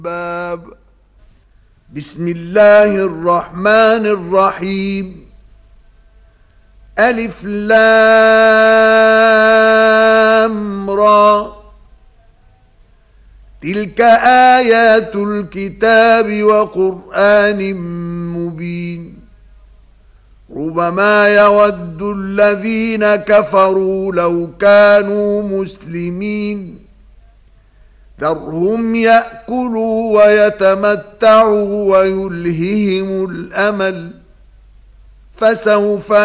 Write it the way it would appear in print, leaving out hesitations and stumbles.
باب. بسم الله الرحمن الرحيم. ألف لام را. تلك آيات الكتاب وقرآن مبين. ربما يود الذين كفروا لو كانوا مسلمين. ذرهم يأكلوا ويتمتعوا ويلههم الأمل، فسوف